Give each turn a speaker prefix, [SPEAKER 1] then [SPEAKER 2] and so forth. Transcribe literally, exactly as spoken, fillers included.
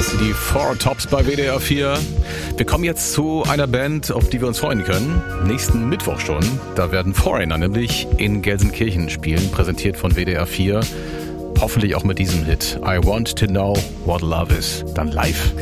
[SPEAKER 1] Das sind die Four Tops bei W D R vier. Wir kommen jetzt zu einer Band, auf die wir uns freuen können. Nächsten Mittwoch schon. Da werden Foreigner nämlich in Gelsenkirchen spielen, präsentiert von W D R vier. Hoffentlich auch mit diesem Hit. I Want to Know What Love Is, dann live.